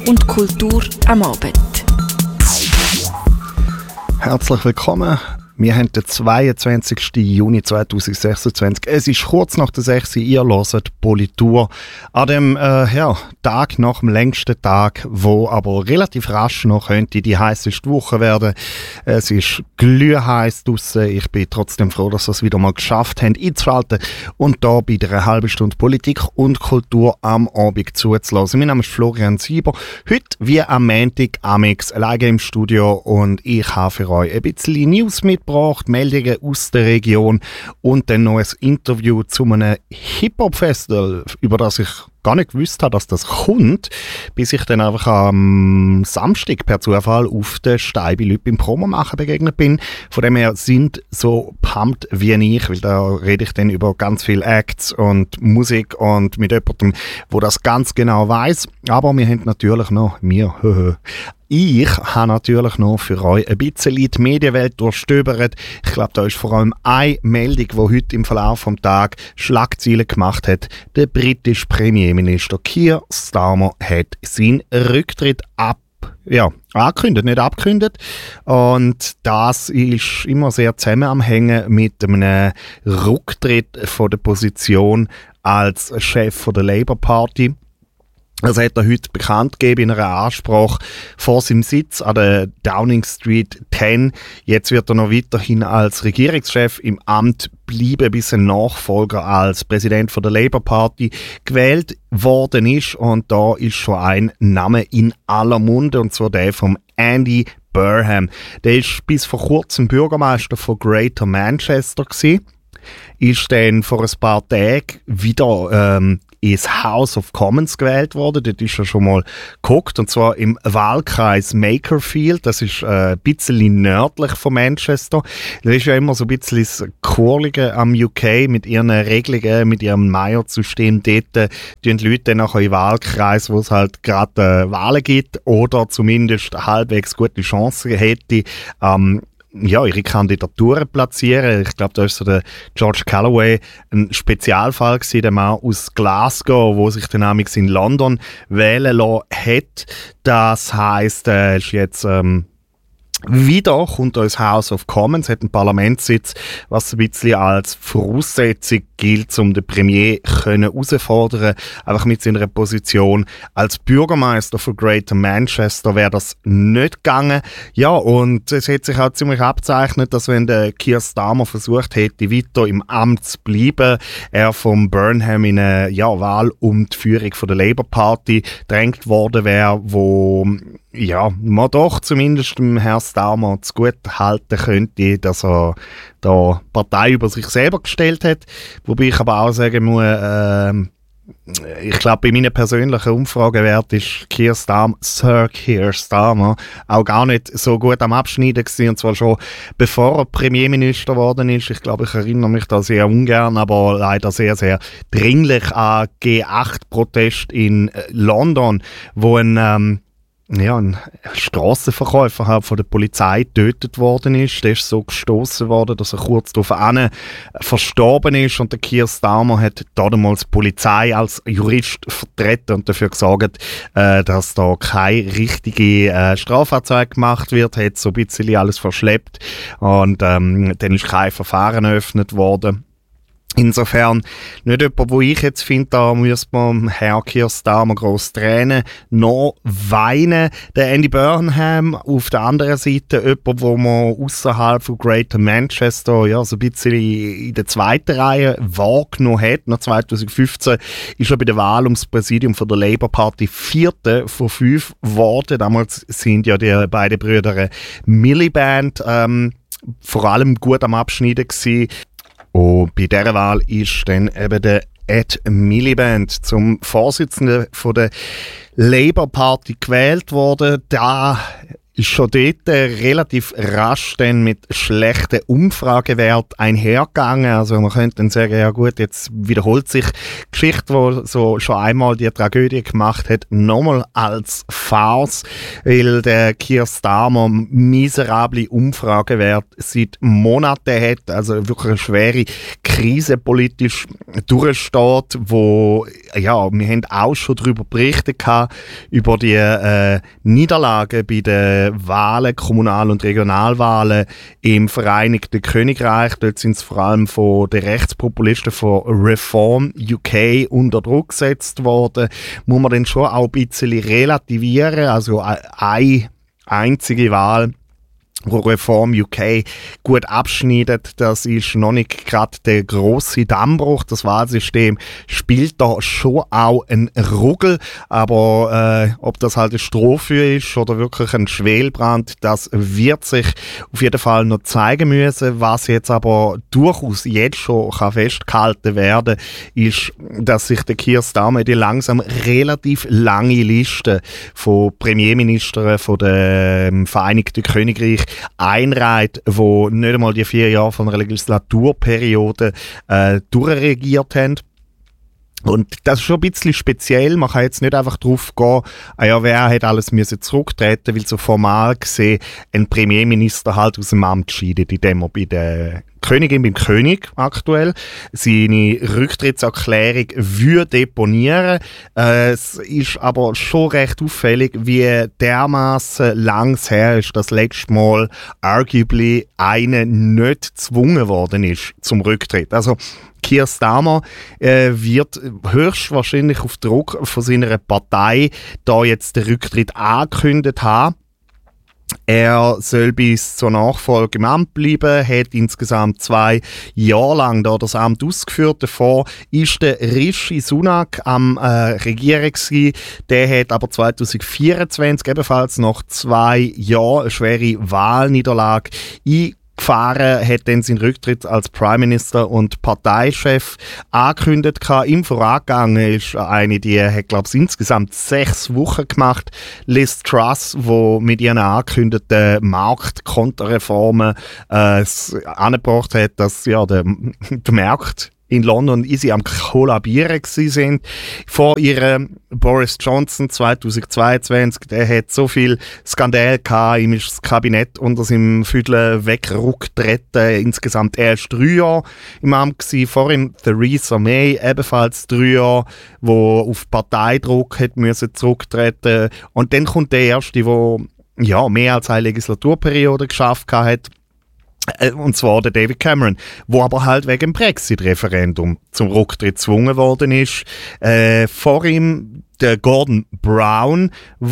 und Kultur am Abend. Herzlich willkommen. Wir haben den 22. Juni 2026. Es ist kurz nach der 6 Uhr. Ihr hört Politur an dem Tag nach dem längsten Tag, wo aber relativ rasch noch könnte die heisseste Woche werden. Es ist glühheiß draussen. Ich bin trotzdem froh, dass wir es wieder mal geschafft haben, einzuschalten und da bei einer halben Stunde Politik und Kultur am Abend zuzulassen. Mein Name ist Florian Sieber. Heute wie am Montag amix alleine im Studio und ich habe für euch ein bisschen News mitgebracht, Meldungen aus der Region und dann noch ein Interview zu einem Hip-Hop-Festival, über das ich gar nicht gewusst habe, dass das kommt, bis ich dann einfach am Samstag per Zufall auf den Stein bei Leuten beim Promo machen begegnet bin. Von dem her sind so pumped wie ich, weil da rede ich dann über ganz viele Acts und Musik und mit jemandem, der das ganz genau weiss. Aber wir haben natürlich noch, ich habe natürlich noch für euch ein bisschen die Medienwelt durchstöbert. Ich glaube, da ist vor allem eine Meldung, die heute im Verlauf des Tages Schlagzeilen gemacht hat. Der britische Premierminister Keir Starmer hat seinen Rücktritt angekündigt, nicht abgekündigt. Und das ist immer sehr zusammen am Hängen mit einem Rücktritt von der Position als Chef der Labour Party. Das hat er heute bekannt gegeben in einer Ansprache vor seinem Sitz an der Downing Street 10. Jetzt wird er noch weiterhin als Regierungschef im Amt bleiben, bis ein Nachfolger als Präsident von der Labour Party gewählt worden ist. Und da ist schon ein Name in aller Munde, und zwar der von Andy Burnham. Der ist bis vor kurzem Bürgermeister von Greater Manchester gewesen. Ist dann vor ein paar Tagen wieder ins House of Commons gewählt worden. Dort ist er schon mal geguckt, und zwar im Wahlkreis Makerfield. Das ist ein bisschen nördlich von Manchester. Das ist ja immer so ein bisschen das Kurlige am UK mit ihren Regelungen, mit ihrem Majorzsystem. Dort tun die Leute dann nachher in Wahlkreis, wo es halt gerade Wahlen gibt oder zumindest halbwegs gute Chancen hätte, ihre Kandidaturen platzieren. Ich glaube, da ist so der George Calloway ein Spezialfall gewesen, der Mann aus Glasgow, wo sich dann amigs in London wählen lassen hat. Das heisst, er ist jetzt wieder kommt ins House of Commons, hat einen Parlamentssitz, was ein bisschen als Voraussetzung gilt, um den Premier herauszufordern. Einfach mit seiner Position als Bürgermeister von Greater Manchester wäre das nicht gegangen. Ja, und es hat sich auch ziemlich abzeichnet, dass wenn der Keir Starmer versucht hätte, weiter im Amt zu bleiben, er vom Burnham in eine Wahl um die Führung von der Labour Party drängt worden wäre, wo man doch zumindest dem Herrn Starmer zu gut halten könnte, dass er da Partei über sich selber gestellt hat. Wobei ich aber auch sagen muss, ich glaube, bei meinen persönlichen Umfragewert ist Sir Keir Starmer auch gar nicht so gut am Abschneiden gewesen, und zwar schon bevor er Premierminister geworden ist. Ich glaube, ich erinnere mich da sehr ungern, aber leider sehr, sehr dringlich an G8-Protest in London, wo ein Strassenverkäufer halt von der Polizei getötet worden ist. Der ist so gestoßen worden, dass er kurz darauf verstorben ist, und der Keir Starmer hat damals die Polizei als Jurist vertreten und dafür gesorgt, dass da keine richtige Strafanzeige gemacht wird, hat so ein bisschen alles verschleppt, und dann ist kein Verfahren eröffnet worden. Insofern nicht jemand, wo ich jetzt finde, da müsste man Herr Keir Starmer gross tränen, noch weinen. Der Andy Burnham auf der anderen Seite, jemand, wo man außerhalb von Greater Manchester so ein bisschen in der zweiten Reihe wahrgenommen hat. Nach 2015 ist er bei der Wahl ums Präsidium von der Labour Party 4. von 5 geworden. Damals sind ja die beiden Brüder Miliband vor allem gut am Abschneiden gewesen. Und bei dieser Wahl ist dann eben der Ed Miliband zum Vorsitzenden von der Labour Party gewählt worden. Da ist schon dort relativ rasch dann mit schlechten Umfragewerten einhergegangen. Also man könnte dann sagen, ja gut, jetzt wiederholt sich die Geschichte, die so schon einmal die Tragödie gemacht hat, nochmal als Farce, weil der Keir Starmer miserable Umfragewerte seit Monaten hat, also wirklich eine schwere Krise politisch durchsteht, wo, ja, wir haben auch schon darüber berichtet über die Niederlage bei den Wahlen, Kommunal- und Regionalwahlen im Vereinigten Königreich. Dort sind es vor allem von den Rechtspopulisten von Reform UK unter Druck gesetzt worden. Muss man dann schon auch ein bisschen relativieren. Also eine einzige Wahl, wo Reform UK gut abschneidet, das ist noch nicht gerade der grosse Dammbruch. Das Wahlsystem spielt da schon auch einen Ruggel, aber ob das halt eine Strophe ist oder wirklich ein Schwelbrand, das wird sich auf jeden Fall noch zeigen müssen. Was jetzt aber durchaus jetzt schon kann festgehalten werden, ist, dass sich der Keir Starmer die langsam relativ lange Liste von Premierministern von dem Vereinigten Königreich einreiht, wo nicht einmal die 4 Jahre von einer Legislaturperiode durchregiert haben. Und das ist schon ein bisschen speziell. Man kann jetzt nicht einfach drauf gehen, ja, wer hat alles müssen zurücktreten, weil so formal gesehen ein Premierminister halt aus dem Amt scheidet, indem er bei der Königin, beim König aktuell, seine Rücktrittserklärung würde deponieren. Es ist aber schon recht auffällig, wie dermaßen lang es her ist, dass letztes Mal arguably einer nicht gezwungen worden ist zum Rücktritt. Also Keir Starmer wird höchstwahrscheinlich auf Druck von seiner Partei da jetzt den Rücktritt angekündigt haben. Er soll bis zur Nachfolge im Amt bleiben, hat insgesamt 2 Jahre lang da das Amt ausgeführt. Davor ist der Rishi Sunak am Regieren gewesen. Der hat aber 2024 ebenfalls nach 2 Jahren eine schwere Wahlniederlage gefahren, hat dann seinen Rücktritt als Prime Minister und Parteichef angekündigt. Im Vorangang ist eine, die hat, glaube ich, insgesamt 6 Wochen gemacht, Liz Truss, die mit ihren angekündigten Marktkonterreformen angebracht hat, dass ja, der Markt in London easy am Kollabieren sind. Vor ihrem Boris Johnson 2022, der hat so viel Skandal gehabt, ihm ist das Kabinett unter seinem Füdle weggerücktreten. Insgesamt erst 3 Jahre im Amt gewesen. Vor ihm Theresa May, ebenfalls 3 Jahre, wo auf Parteidruck hat müssen zurücktreten. Und dann kommt der Erste, der ja, mehr als eine Legislaturperiode geschafft hat. Und zwar der David Cameron, wo aber halt wegen dem Brexit-Referendum zum Rücktritt gezwungen worden ist. Vor ihm der Gordon Brown,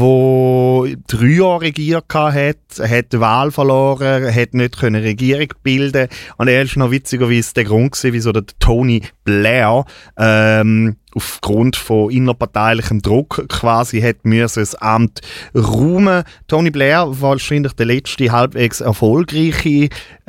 der 3 Jahre regiert hat die Wahl verloren, hat nicht können Regierung bilden. Und er ist noch witzigerweise der Grund gewesen, wieso der Tony Blair aufgrund von innerparteilichem Druck quasi hat müssen das Amt räumen. Tony Blair war wahrscheinlich der letzte halbwegs erfolgreiche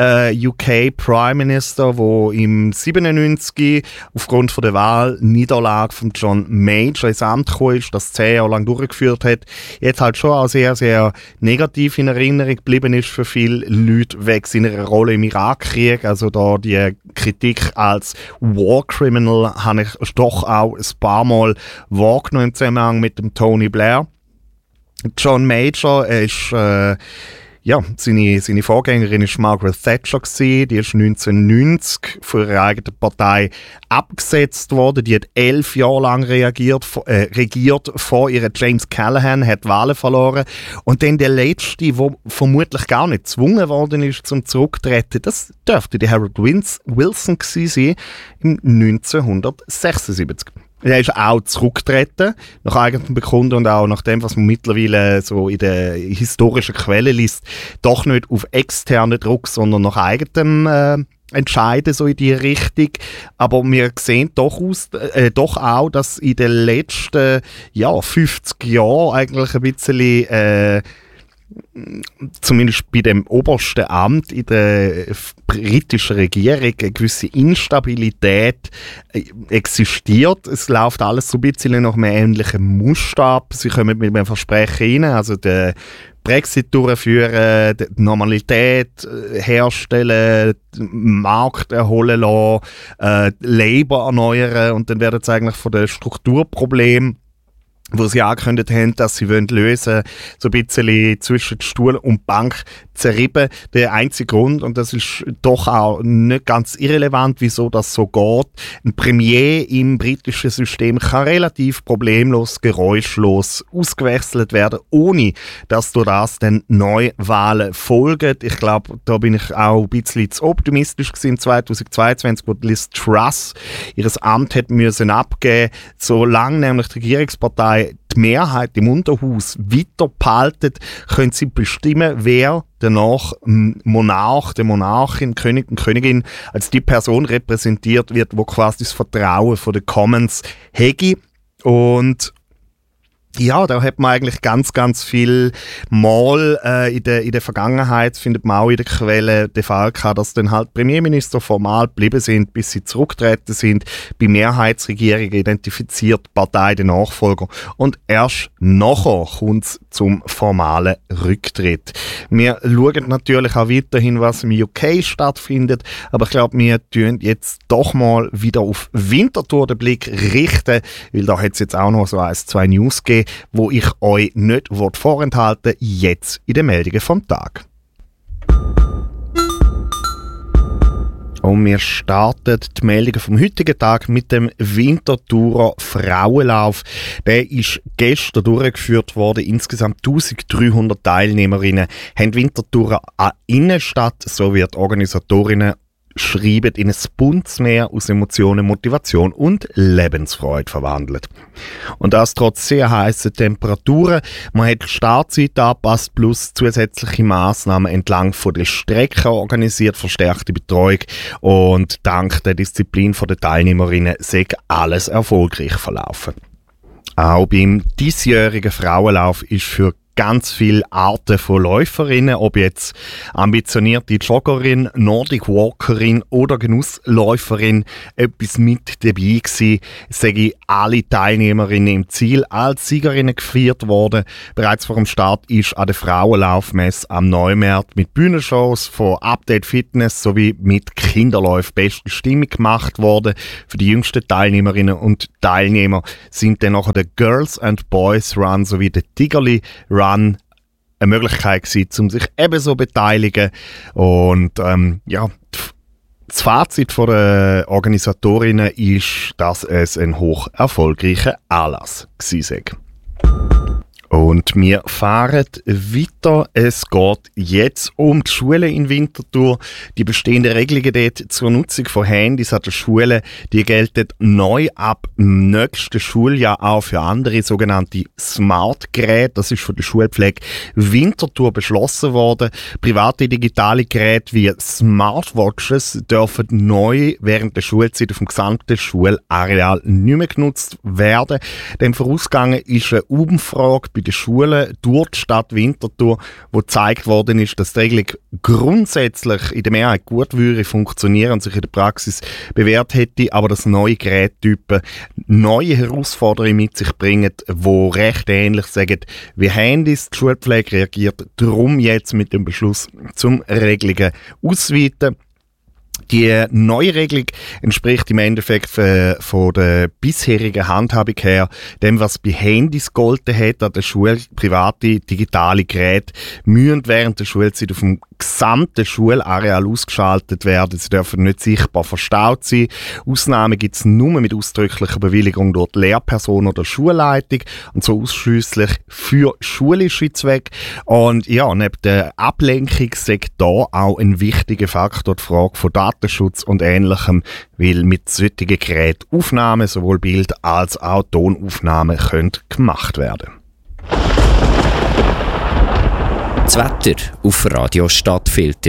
UK Prime Minister, der im 97 aufgrund von der Wahlniederlage von John Major ins Amt gekommen ist, das 10 Jahre lang durchgeführt hat. Jetzt halt schon auch sehr, sehr negativ in Erinnerung geblieben ist für viele Leute wegen seiner Rolle im Irakkrieg. Also da die Kritik als War Criminal habe ich doch auch ein paar Mal wahrgenommen im Zusammenhang mit dem Tony Blair. John Major ist seine Vorgängerin ist Margaret Thatcher gewesen. Die ist 1990 von ihrer eigenen Partei abgesetzt worden. Die hat 11 Jahre lang regiert vor ihr. James Callaghan hat Wahlen verloren. Und dann der Letzte, der vermutlich gar nicht gezwungen worden ist zum Zurücktreten, das dürfte der Harold Wilson gewesen sein im 1976. Er ist auch zurückgetreten, nach eigenem Bekunden und auch nach dem, was man mittlerweile so in der historischen Quellen liest, doch nicht auf externen Druck, sondern nach eigenem Entscheiden so in die Richtung. Aber wir sehen doch auch, dass in den letzten 50 Jahren eigentlich ein bisschen zumindest bei dem obersten Amt in der britischen Regierung eine gewisse Instabilität existiert. Es läuft alles so ein bisschen nach einem ähnlichen Muster ab. Sie kommen mit einem Versprechen rein, also der Brexit durchführen, die Normalität herstellen, den Markt erholen lassen, Labour erneuern und dann werden sie eigentlich von den Strukturproblemen, wo sie angekündigt haben, dass sie lösen wollen, so ein bisschen zwischen Stuhl und Bank zerrieben. Der einzige Grund, und das ist doch auch nicht ganz irrelevant, wieso das so geht, ein Premier im britischen System kann relativ problemlos, geräuschlos ausgewechselt werden, ohne dass durch das dann Neuwahlen folgen. Ich glaube, da bin ich auch ein bisschen zu optimistisch gewesen 2022, wo Liz Truss ihr Amt hat müssen abgeben, solange nämlich die Regierungspartei die Mehrheit im Unterhaus weiter behalten, können sie bestimmen, wer danach Monarch, der Monarchin, König und Königin als die Person repräsentiert wird, wo quasi das Vertrauen von den Commons hege. Und ja, da hat man eigentlich ganz viel Mal in der Vergangenheit, findet man auch in der Quelle, den Fall gehabt, dass dann halt Premierminister formal geblieben sind, bis sie zurückgetreten sind, bei Mehrheitsregierungen identifiziert die Partei den Nachfolger und erst nachher kommt es zum formalen Rücktritt. Wir schauen natürlich auch weiterhin, was im UK stattfindet, aber ich glaube, wir tun jetzt doch mal wieder auf Winterthur den Blick richten, weil da hat es jetzt auch noch so 1-2 News gegeben, wo ich euch nicht vorenthalten will, jetzt in den Meldungen vom Tag. Und wir starten die Meldungen vom heutigen Tag mit dem Winterthurer Frauenlauf. Der ist gestern durchgeführt worden. Insgesamt 1300 Teilnehmerinnen haben Winterthurer Innenstadt sowie die Organisatorinnen schreiben in ein buntes Meer aus Emotionen, Motivation und Lebensfreude verwandelt. Und das trotz sehr heißen Temperaturen. Man hat die Startzeit angepasst plus zusätzliche Massnahmen entlang von der Strecke organisiert, verstärkte Betreuung und dank der Disziplin der Teilnehmerinnen sei alles erfolgreich verlaufen. Auch beim diesjährigen Frauenlauf ist für ganz viele Arten von Läuferinnen, ob jetzt ambitionierte Joggerin, Nordic Walkerin oder Genussläuferin, etwas mit dabei gewesen. Sage ich, alle Teilnehmerinnen im Ziel als Siegerinnen gefeiert worden. Bereits vor dem Start ist an der Frauenlaufmesse am Neumarkt mit Bühnenshows von Update Fitness sowie mit Kinderläufen beste Stimmung gemacht worden. Für die jüngsten Teilnehmerinnen und Teilnehmer sind dann nachher der Girls and Boys Run sowie der Tigerli Run eine Möglichkeit gewesen, um sich ebenso zu beteiligen. Und das Fazit der Organisatorinnen ist, dass es ein hoch erfolgreicher Anlass war. Und wir fahren weiter. Es geht jetzt um die Schulen in Winterthur. Die bestehenden Regelungen dort zur Nutzung von Handys an den Schulen, die gelten neu ab nächsten Schuljahr auch für andere sogenannte Smart-Geräte. Das ist von der Schulpflege Winterthur beschlossen worden. Private digitale Geräte wie Smartwatches dürfen neu während der Schulzeit auf dem gesamten Schulareal nicht mehr genutzt werden. Dem vorausgegangen ist eine Umfrage bei den Schulen durch die Stadt Winterthur, wo gezeigt worden ist, dass die Regelung grundsätzlich in der Mehrheit gut würde funktionieren und sich in der Praxis bewährt hätte, aber dass neue Gerättypen neue Herausforderungen mit sich bringen, die recht ähnlich sagen wie Handys. Die Schulpflege reagiert darum jetzt mit dem Beschluss zum Regelungen ausweiten. Die neue Regelung entspricht im Endeffekt von der bisherigen Handhabung her dem, was bei Handys gegolten hat an der Schule. Private digitale Geräte müssen während der Schulzeit auf dem gesamten Schulareal ausgeschaltet werden. Sie dürfen nicht sichtbar verstaut sein. Ausnahmen gibt es nur mit ausdrücklicher Bewilligung durch die Lehrperson oder Schulleitung und so ausschliesslich für schulische Zwecke. Und ja, neben der Ablenkung ist da auch ein wichtiger Faktor die Frage von Datenschutz und Ähnlichem, weil mit solchen Geräten Aufnahmen, sowohl Bild- als auch Tonaufnahmen können gemacht werden. Das Wetter auf Radio Stadtfilter.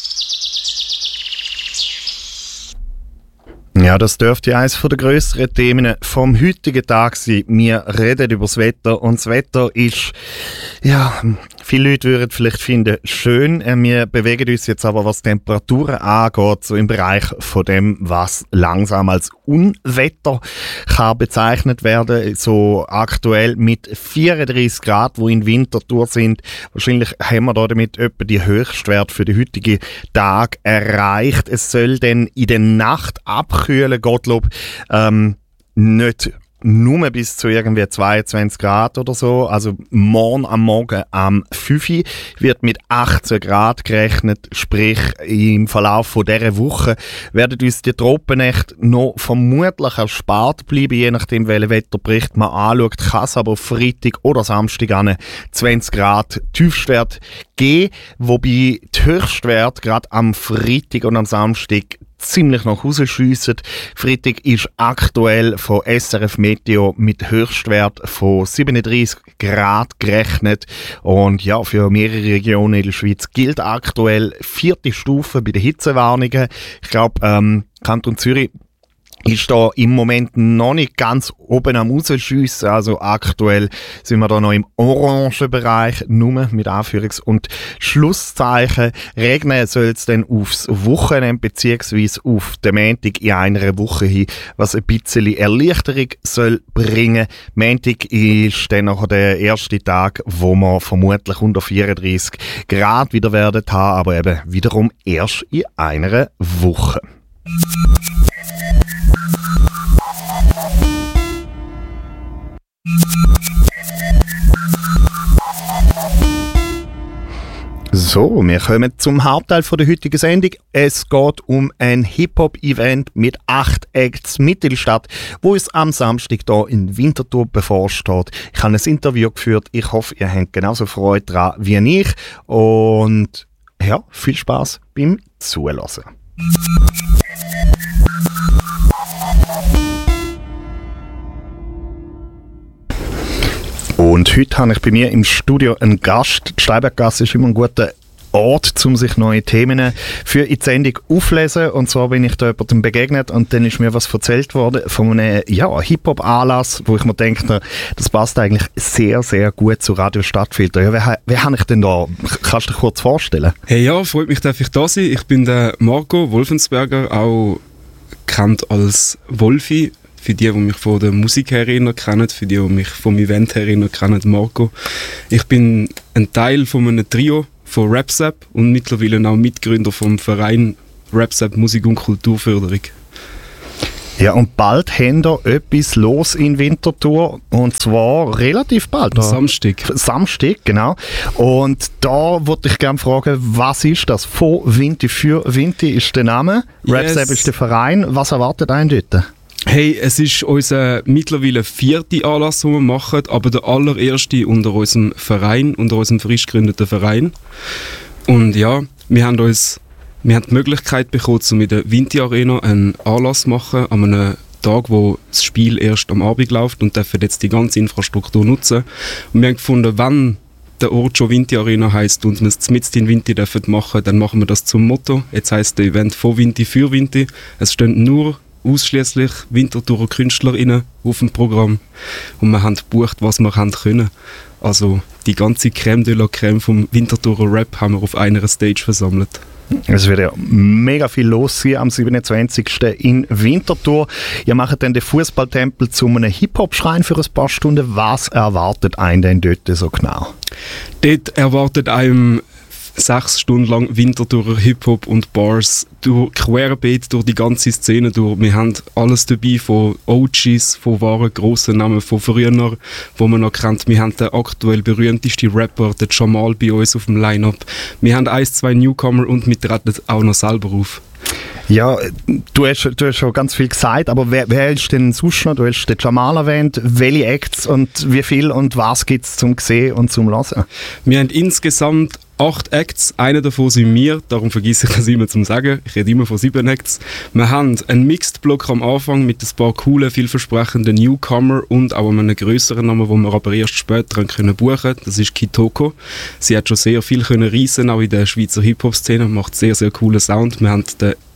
Ja, das dürfte eines der grösseren Themen vom heutigen Tag sein. Wir reden über das Wetter und das Wetter ist Viele Leute würden vielleicht finden, schön. Wir bewegen uns jetzt aber, was Temperaturen angeht, so im Bereich von dem, was langsam als Unwetter kann bezeichnet werden. So aktuell mit 34 Grad, wo in Winterthur sind. Wahrscheinlich haben wir da damit etwa die Höchstwert für den heutigen Tag erreicht. Es soll dann in der Nacht abkühlen, Gottlob. Nicht nur bis zu irgendwie 22 Grad oder so. Also morgen am Morgen am 5 Uhr wird mit 18 Grad gerechnet. Sprich, im Verlauf von dieser Woche werden uns die Tropennächte noch vermutlich erspart bleiben, je nachdem, welchen Wetterbericht man anschaut. Kann es aber Freitag oder Samstag an 20 Grad Tiefstwert geben, wobei die Höchstwerte gerade am Freitag und am Samstag ziemlich nach Hause schiessen. Freitag ist aktuell von SRF Meteo mit Höchstwert von 37 Grad gerechnet. Und ja, für mehrere Regionen in der Schweiz gilt aktuell 4. Stufe bei den Hitzewarnungen. Ich glaube, Kanton Zürich ist da im Moment noch nicht ganz oben am Rausschiessen. Also aktuell sind wir da noch im orangen Bereich, nur mit Anführungs- und Schlusszeichen. Regnen soll es dann aufs Wochenende beziehungsweise auf den Montag in einer Woche hin, was ein bisschen Erleichterung soll bringen. Montag ist dann nachher der erste Tag, wo wir vermutlich unter 34 Grad wieder werden haben, aber eben wiederum erst in einer Woche. So, wir kommen zum Hauptteil der heutigen Sendung. Es geht um ein Hip-Hop-Event mit 8 Acts Mittelstadt, wo es am Samstag hier in Winterthur bevorsteht. Ich habe ein Interview geführt. Ich hoffe, ihr habt genauso Freude daran wie ich. Und ja, viel Spaß beim Zuhören. Und heute habe ich bei mir im Studio einen Gast. Die Steinberggasse ist immer ein guter Ort, um sich neue Themen für die Sendung aufzulesen. Und zwar bin ich da jemandem begegnet und dann ist mir was erzählt worden von einem Hip-Hop-Anlass, wo ich mir denke, das passt eigentlich sehr, sehr gut zu Radio Stadtfilter. Ja, wer habe ich denn da? Kannst du dich kurz vorstellen? Hey, ja, freut mich, dass ich da sein. Ich bin der Marco Wolfensberger, auch bekannt als Wolfi. Für die mich von der Musik her kennen, für die mich vom Event her kennen, Marco. Ich bin ein Teil von einem Trio von Rapsap und mittlerweile auch Mitgründer vom Verein Rapsap Musik- und Kulturförderung. Ja, und bald haben wir etwas los in Winterthur, und zwar relativ bald. Samstag, genau. Und da würde ich gerne fragen, was ist das? Von Vinti für Vinti ist der Name, Rapsap ist der Verein. Was erwartet einen dort? Hey, es ist unser mittlerweile 4. Anlass, den wir machen, aber der allererste unter unserem Verein, unter unserem frisch gegründeten Verein. Und ja, wir haben die Möglichkeit bekommen, um in der Vinti Arena einen Anlass zu machen, an einem Tag, wo das Spiel erst am Abend läuft, und dürfen jetzt die ganze Infrastruktur nutzen. Und wir haben gefunden, wenn der Ort schon Vinti Arena heisst und wir es mitten in Vinti machen, dann machen wir das zum Motto. Jetzt heisst das Event von Vinti für Vinti. Es stehen nur ausschließlich Winterthurer KünstlerInnen auf dem Programm und wir haben gebucht, was wir können. Also die ganze Crème de la Crème vom Winterthurer Rap haben wir auf einer Stage versammelt. Es wird ja mega viel los sein am 27. in Winterthur. Ihr macht dann den Fußballtempel zu einem Hip-Hop-Schrein für ein paar Stunden. Was erwartet einen denn dort so genau? Dort erwartet einem 6 Stunden lang Winterthurer Hip-Hop und Bars querbeet durch die ganze Szene durch. Wir haben alles dabei, von OGs, von wahren grossen Namen, von früher, wo man noch kennt. Wir haben den aktuell berühmtesten Rapper, den Jamal, bei uns auf dem Line-Up. Wir haben 1, 2 Newcomer und wir treten auch noch selber auf. Ja, du hast schon ganz viel gesagt, aber wer ist denn sonst noch? Du hast den Jamal erwähnt. Welche Acts und wie viel und was gibt es zum Sehen und zum Hören? Wir haben insgesamt 8 Acts, einer davon sind wir, darum vergesse ich das immer zum Sagen. Ich rede immer von 7 Acts. Wir haben einen Mixed-Block am Anfang mit ein paar coolen, vielversprechenden Newcomer und auch einem grösseren Namen, den wir aber erst später buchen können. Das ist Kitoko. Sie hat schon sehr viel reissen, auch in der Schweizer Hip-Hop-Szene, macht sehr, sehr coolen Sound. Wir haben den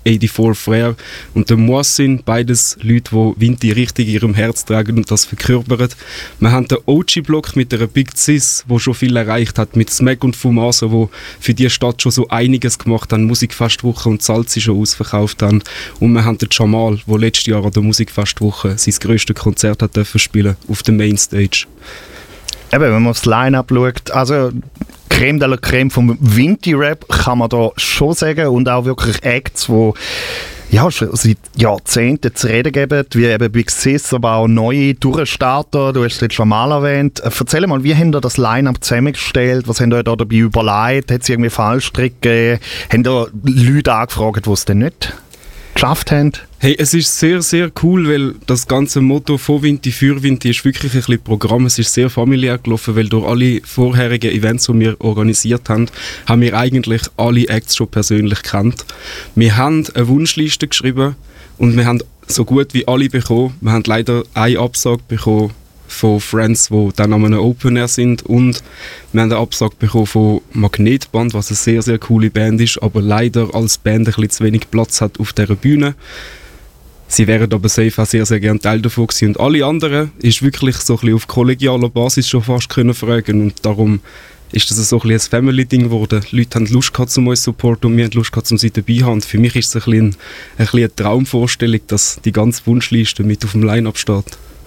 84 Frères und der Moissin, beides Leute, die Vinti richtig in ihrem Herz tragen und das verkörpern. Wir haben den OG-Block mit der Big Sis, der schon viel erreicht hat, mit Smack und Fumasa, die für die Stadt schon so einiges gemacht haben, Musikfestwoche und Salzi schon ausverkauft haben. Und wir haben den Jamal, der letztes Jahr an der Musikfestwoche sein grösstes Konzert hat dürfen spielen auf der Mainstage. Eben, wenn man aufs Line-Up schaut, also Creme de la Creme vom Vinti-Rap kann man da schon sagen und auch wirklich Acts, die ja, schon seit Jahrzehnten zu reden geben, wie eben Big Sis, aber auch neue Durchstarter, du hast es jetzt schon mal erwähnt. Erzähl mal, wie habt ihr das Line-Up zusammengestellt, was habt ihr da dabei überlegt, hat es irgendwie Fallstricke gegeben, habt ihr Leute angefragt, die es denn nicht geschafft haben? Hey, es ist sehr, sehr cool, weil das ganze Motto von Vinti für Vinti ist wirklich ein bisschen Programm. Es ist sehr familiär gelaufen, weil durch alle vorherigen Events, die wir organisiert haben, haben wir eigentlich alle Acts schon persönlich gekannt. Wir haben eine Wunschliste geschrieben und wir haben so gut wie alle bekommen. Wir haben leider eine Absage bekommen von Friends, die dann an einem Open Air sind, und wir haben eine Absage bekommen von Magnetband, was eine sehr, sehr coole Band ist, aber leider als Band ein bisschen zu wenig Platz hat auf dieser Bühne. Sie wären aber safe auch sehr, sehr gerne Teil davon gewesen. Und alle anderen ist wirklich so ein bisschen auf kollegialer Basis schon fast können fragen, und darum ist das so ein bisschen ein Family-Ding geworden. Die Leute haben Lust gehabt, um uns zu supporten, und wir haben Lust gehabt, um sie dabei zu haben. Und für mich ist es ein bisschen eine Traumvorstellung, dass die ganze Wunschliste mit auf dem Line-Up steht.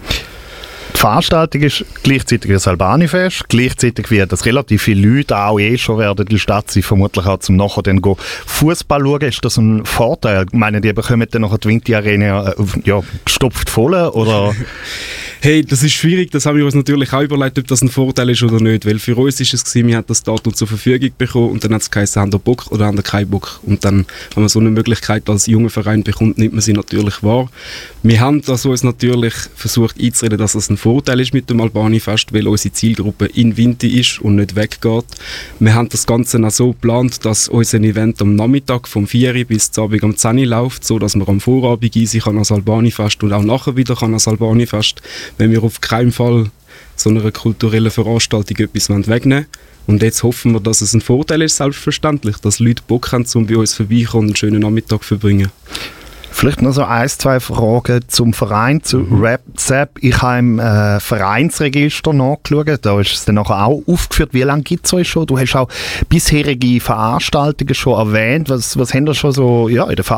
Die Veranstaltung ist gleichzeitig ein Albani-Fest, gleichzeitig wie das relativ viele Leute auch schon werden die Stadt sein, vermutlich auch zum nachher dann Fußball schauen. Ist das ein Vorteil? Ich meine, die bekommen dann nachher die Vinti-Arena gestopft voll, oder? Hey, das ist schwierig, das haben wir uns natürlich auch überlegt, ob das ein Vorteil ist oder nicht, weil für uns ist es gewesen, wir haben das Datum zur Verfügung bekommen und dann hat es geheißen, haben wir Bock oder haben wir keinen Bock, und dann, wenn man so eine Möglichkeit als junger Verein bekommt, nimmt man sie natürlich wahr. Wir haben das uns natürlich versucht einzureden, dass das ein Vorteil ist mit dem Albani-Fest, weil unsere Zielgruppe in Vinti ist und nicht weggeht. Wir haben das Ganze auch so geplant, dass unser Event am Nachmittag vom 4 bis zum Abend um 10 Uhr läuft, so dass man am Vorabend easy kann als Albani-Fest und auch nachher wieder kann als Albani-Fest, wenn wir auf keinen Fall so einer kulturellen Veranstaltung etwas wegnehmen wollen. Und jetzt hoffen wir, dass es ein Vorteil ist, selbstverständlich, dass Leute Bock haben, um bei uns vorbeikommen und einen schönen Nachmittag zu verbringen. Vielleicht noch so 1-2 Fragen zum Verein, zu RapZap. Ich habe im Vereinsregister nachgeschaut, da ist es dann nachher auch aufgeführt. Wie lange gibt es euch schon? Du hast auch bisherige Veranstaltungen schon erwähnt. Was haben wir schon so in der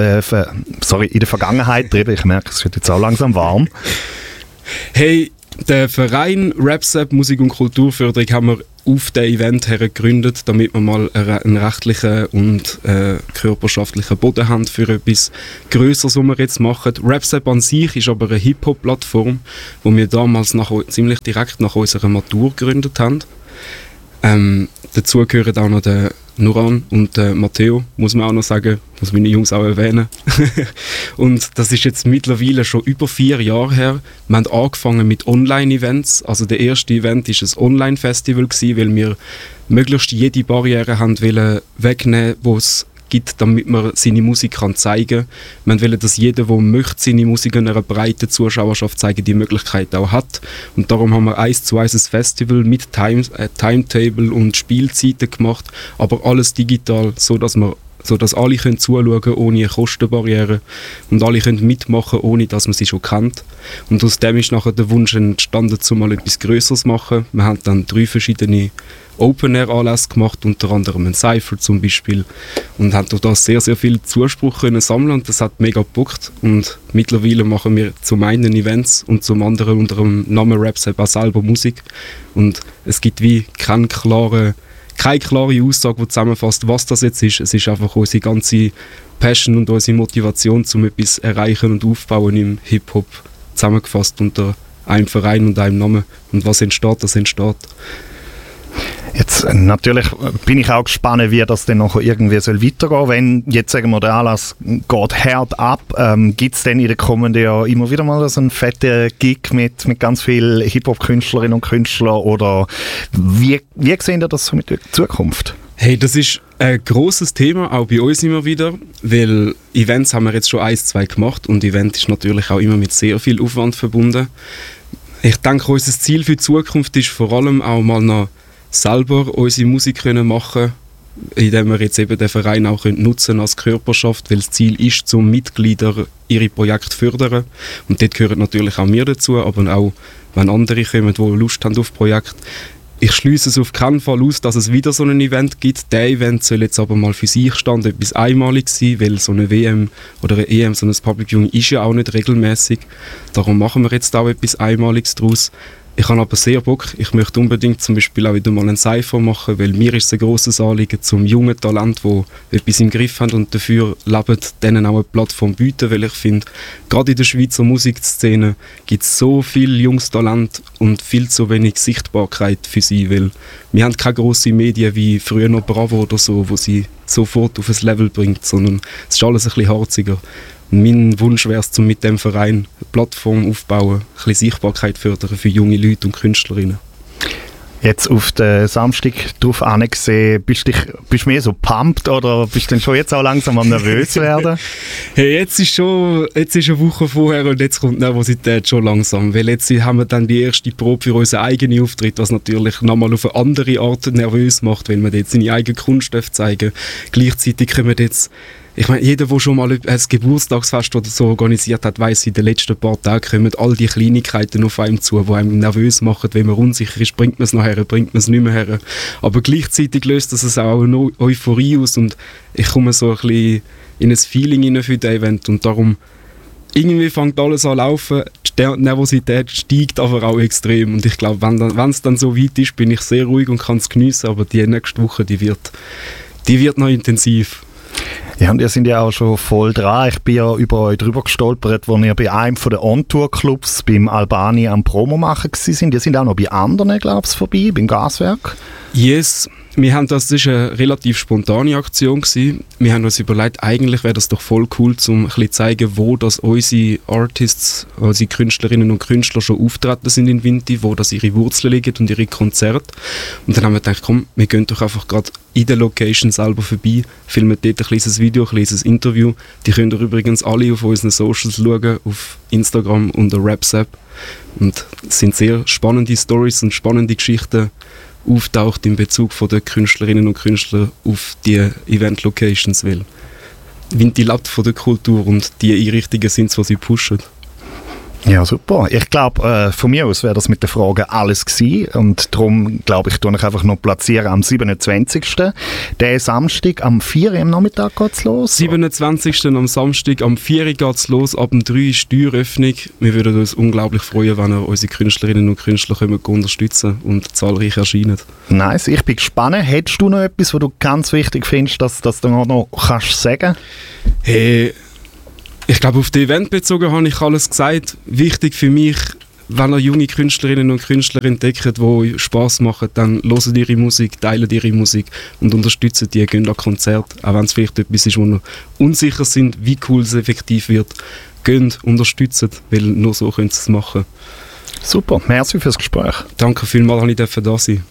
Vergangenheit drin? Ich merke, es wird jetzt auch langsam warm. Hey, der Verein RapZap Musik- und Kulturförderung haben wir auf dem Event her gegründet, damit wir mal einen rechtlichen und körperschaftlichen Boden haben für etwas Grösseres, was wir jetzt machen. RapZap an sich ist aber eine Hip-Hop-Plattform, die wir damals ziemlich direkt nach unserer Matur gegründet haben. Dazu gehören auch noch der Nuran und der Matteo, muss man auch noch sagen, muss meine Jungs auch erwähnen. Und das ist jetzt mittlerweile schon über 4 Jahre her. Wir haben angefangen mit Online-Events. Also der erste Event war ein Online-Festival, weil wir möglichst jede Barriere haben wollen wegnehmen, die es gibt, damit man seine Musik zeigen kann. Wir wollen, dass jeder, der möchte, seine Musik einer breiten Zuschauerschaft zeigen, die Möglichkeit auch hat. Und darum haben wir 1:1 ein Festival mit Timetable und Spielzeiten gemacht, aber alles digital, sodass alle können zuschauen können, ohne eine Kostenbarriere, und alle können mitmachen, ohne dass man sie schon kennt. Und aus dem ist nachher der Wunsch entstanden, mal etwas Größeres zu machen. Wir haben dann 3 verschiedene Open-Air-Anlässe gemacht, unter anderem ein Cypher zum Beispiel, und haben durch das sehr, sehr viel Zuspruch können sammeln, und das hat mega gebockt. Und mittlerweile machen wir zum einen Events und zum anderen unter dem Namen RapZap auch selber Musik. Und es gibt wie keine klare Aussage, die zusammenfasst, was das jetzt ist. Es ist einfach unsere ganze Passion und unsere Motivation, um etwas erreichen und aufbauen im Hip-Hop, zusammengefasst unter einem Verein und einem Namen. Und was entsteht, das entsteht. Jetzt natürlich bin ich auch gespannt, wie das dann noch irgendwie soll weitergehen. Wenn jetzt, sagen wir, der Anlass geht hart ab, gibt es dann in den kommenden Jahren immer wieder mal so einen fetten Gig mit ganz vielen Hip-Hop-Künstlerinnen und Künstlern, oder wie sehen ihr das so mit der Zukunft? Hey, das ist ein grosses Thema, auch bei uns immer wieder, weil Events haben wir jetzt schon 1-2 gemacht, und Event ist natürlich auch immer mit sehr viel Aufwand verbunden. Ich denke, unser Ziel für die Zukunft ist vor allem auch mal noch selber unsere Musik können machen indem wir jetzt eben den Verein auch nutzen als Körperschaft, weil das Ziel ist, zum Mitglieder ihre Projekte fördern. Und dort gehören natürlich auch wir dazu, aber auch, wenn andere kommen, die Lust haben auf Projekte. Ich schliesse es auf keinen Fall aus, dass es wieder so ein Event gibt. Der Event soll jetzt aber mal für sich stand etwas einmalig sein, weil so eine WM oder eine EM, so ein Public Viewing ist ja auch nicht regelmäßig. Darum machen wir jetzt auch etwas Einmaliges daraus. Ich habe aber sehr Bock. Ich möchte unbedingt zum Beispiel auch wieder mal einen Cypher machen, weil mir ist es ein grosses Anliegen, zum jungen Talent, die etwas im Griff haben und dafür leben, denen auch eine Plattform bieten, weil ich finde, gerade in der Schweizer Musikszene gibt es so viel junges Talent und viel zu wenig Sichtbarkeit für sie, weil wir haben keine grossen Medien wie früher noch Bravo oder so, wo sie sofort auf ein Level bringt, sondern es ist alles ein bisschen harziger. Mein Wunsch wäre es, mit dem Verein eine Plattform aufbauen, ein bisschen Sichtbarkeit fördern für junge Leute und Künstlerinnen. Jetzt auf den Samstag drauf angesehen, bist du mehr so pumped oder bist du denn schon jetzt auch langsam am nervös werden? Hey, jetzt ist eine Woche vorher und jetzt kommt die Nervosität schon langsam, weil jetzt haben wir dann die erste Probe für unseren eigenen Auftritt, was natürlich nochmal auf eine andere Art nervös macht, weil man jetzt seine eigene Kunst zeigen darf. Gleichzeitig können wir jetzt, ich meine, jeder, der schon mal ein Geburtstagsfest oder so organisiert hat, weiss, in den letzten paar Tagen kommen all die Kleinigkeiten auf einem zu, die einem nervös machen, wenn man unsicher ist, bringt man es noch her, bringt man es nicht mehr her. Aber gleichzeitig löst das auch eine Euphorie aus und ich komme so ein bisschen in ein Feeling rein für das Event und darum irgendwie fängt alles an zu laufen, die Nervosität steigt aber auch extrem und ich glaube, wenn es dann so weit ist, bin ich sehr ruhig und kann es geniessen, aber die nächste Woche, die wird noch intensiv. Ja, und ihr seid ja auch schon voll dran. Ich bin ja über euch drüber gestolpert, wo ihr bei einem von den On-Tour-Clubs beim Albani am Promo machen waren. Ihr sind auch noch bei anderen, glaube ich, vorbei, beim Gaswerk. Yes, das war eine relativ spontane Aktion gewesen. Wir haben uns überlegt, eigentlich wäre das doch voll cool, um ein bisschen zu zeigen, wo das unsere Artists, unsere Künstlerinnen und Künstler schon auftreten sind in Vinti, wo das ihre Wurzeln liegen und ihre Konzerte. Und dann haben wir gedacht, komm, wir gehen doch einfach gerade in der Location selber vorbei, filmen dort ein kleines Video, ein kleines Interview. Die könnt ihr übrigens alle auf unseren Socials schauen, auf Instagram und der Raps-App. Und es sind sehr spannende Stories und spannende Geschichten auftaucht in Bezug von den Künstlerinnen und Künstlern auf die Event-Locations, weil Vinti lebt von der Kultur und die Einrichtungen sind es, die sie pushen. Ja, super. Ich glaube, von mir aus wäre das mit den Fragen alles gewesen. Und darum, glaube ich, tue ich einfach noch platzieren am 27. Der Samstag, am 4 Uhr am Nachmittag geht es los. 27. am Samstag, am 4 Uhr geht es los, ab dem 3 Uhr ist die Türöffnung. Wir würden uns unglaublich freuen, wenn ihr unsere Künstlerinnen und Künstler unterstützen und zahlreich erscheinen. Nice, ich bin gespannt. Hättest du noch etwas, was du ganz wichtig findest, dass du noch kannst sagen? Hey, ich glaube, auf das Event bezogen habe ich alles gesagt. Wichtig für mich, wenn ihr junge Künstlerinnen und Künstler entdeckt, die Spass machen, dann hören ihre Musik, teilen ihre Musik und unterstützen die, gehen an Konzerte. Auch wenn es vielleicht etwas ist, wo ihr unsicher sind, wie cool es effektiv wird. Geht, unterstützen, weil nur so könnt ihr es machen. Super, merci fürs Gespräch. Danke vielmals, dass ich da sein.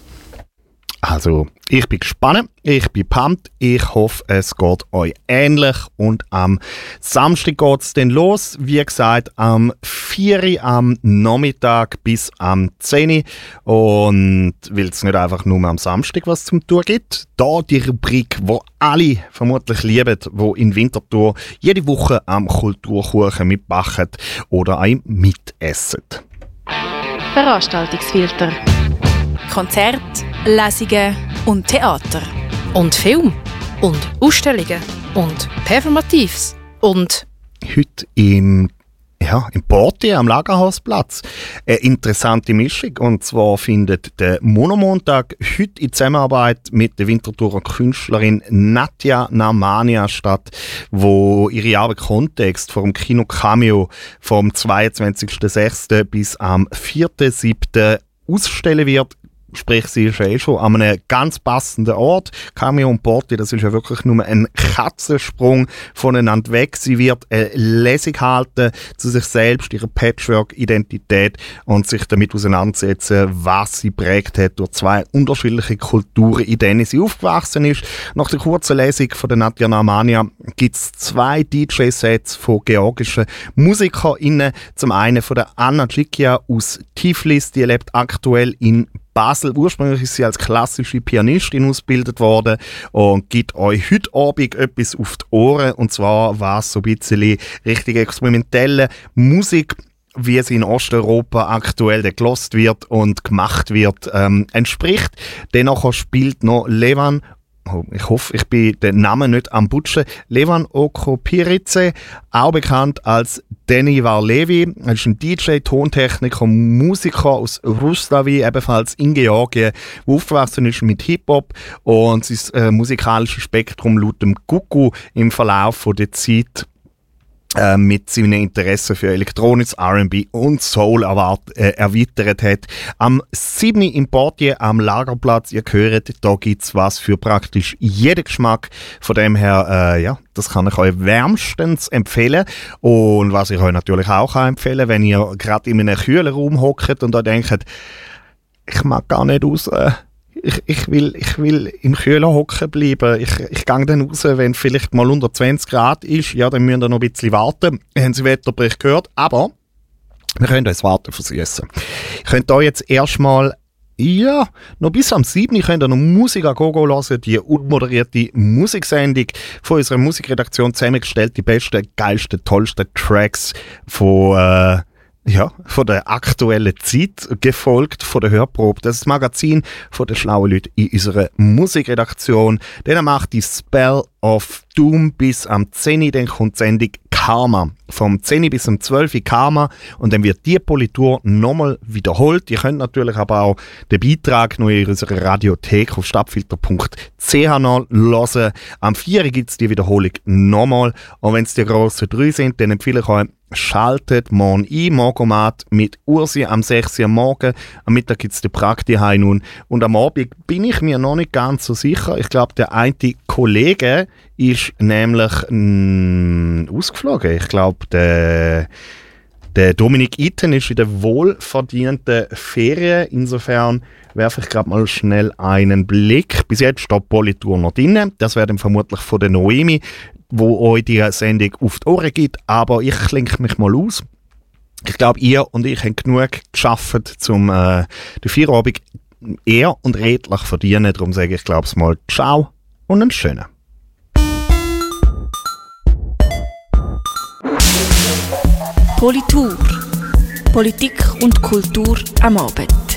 Also, ich bin gespannt, ich bin pumped, ich hoffe, es geht euch ähnlich und am Samstag geht es dann los, wie gesagt, am 4 Uhr am Nachmittag bis am 10 Uhr und weil es nicht einfach nur am Samstag was zum Tun gibt, da die Rubrik, die alle vermutlich lieben, die in Winterthur jede Woche am Kulturkuchen mitbacken oder auch mitessen. Veranstaltungsfilter. Konzerte, Lesungen und Theater. Und Film. Und Ausstellungen. Und Performatives. Und heute im Portier am Lagerhausplatz eine interessante Mischung. Und zwar findet der Monomontag heute in Zusammenarbeit mit der Winterthurer Künstlerin Nadja Narmania statt, wo ihre Arbeit Kontext vor dem Kino Cameo vom 22.06. bis am 4.07. ausstellen wird. Sprich, sie ist ja schon an einem ganz passenden Ort. Cameo und Portier, das ist ja wirklich nur ein Katzensprung voneinander weg. Sie wird eine Lesung halten zu sich selbst, ihrer Patchwork-Identität und sich damit auseinandersetzen, was sie prägt hat durch zwei unterschiedliche Kulturen, in denen sie aufgewachsen ist. Nach der kurzen Lesung von der Nadja Narmania gibt es 2 DJ-Sets von georgischen MusikerInnen. Zum einen von der Anna Gikia aus Tiflis, die lebt aktuell in Basel. Ursprünglich ist sie als klassische Pianistin ausgebildet worden und gibt euch heute Abend etwas auf die Ohren. Und zwar war es so ein bisschen richtig experimentelle Musik, wie sie in Osteuropa aktuell gelost wird und gemacht wird, entspricht. Dennoch spielt noch Levan, ich hoffe, ich bin den Namen nicht am Butschen, Levan Okopirice, auch bekannt als Danny Varlevi. Er ist ein DJ, Tontechniker, Musiker aus Rustavi, ebenfalls in Georgien, der aufgewachsen ist mit Hip-Hop und sein musikalisches Spektrum laut dem Kuku im Verlauf der Zeit mit seinen Interessen für elektronisches R&B und Soul erweitert hat. Am 7. im Portier am Lagerplatz, ihr hört, da gibt es was für praktisch jeden Geschmack. Von dem her, das kann ich euch wärmstens empfehlen. Und was ich euch natürlich auch empfehlen kann, wenn ihr gerade in einem kühlen Raum hockt und da denkt, ich mag gar nicht raus, ich will im Kühlen hocken bleiben. Ich gehe dann raus, wenn vielleicht mal unter 20 Grad ist. Ja, dann müsst ihr noch ein bisschen warten. Haben Sie Wetterbericht gehört? Aber wir können uns Warten versüßen. Ich könnt da jetzt erstmal, noch bis am 7. könnt ihr noch Musik an Gogo hören, die unmoderierte Musiksendung von unserer Musikredaktion zusammengestellt, die besten, geilsten, tollsten Tracks von der aktuellen Zeit, gefolgt von der Hörprobe. Das ist das Magazin von den schlauen Leuten in unserer Musikredaktion. Dann macht die Spell of Doom bis am 10. Dann kommt die Sendung Karma. Vom 10. bis am 12. Karma. Und dann wird die Politur nochmal wiederholt. Ihr könnt natürlich aber auch den Beitrag noch in unserer Radiothek auf stadtfilter.ch hören. Am 4. gibt es die Wiederholung nochmal. Und wenn es die grossen 3 sind, dann empfehle ich euch, schaltet morgen ein, Morgomat mit Ursi am 6. Uhr morgen. Am Mittag gibt es die Prakti nun. Und am Abend bin ich mir noch nicht ganz so sicher. Ich glaube, der eine Kollege ist nämlich ausgeflogen. Ich glaube, der Dominik Itten ist in der wohlverdienten Ferien. Insofern werfe ich gerade mal schnell einen Blick. Bis jetzt steht Politur noch drin. Das wäre dann vermutlich von der Noemi, wo euch die Sendung auf die Ohren gibt. Aber ich klinke mich mal aus. Ich glaube, ihr und ich haben genug geschafft, um den Feierabend ehr und redlich verdienen. Darum sage ich, glaube ich, mal ciao und einen schönen. Politur. Politik und Kultur am Abend.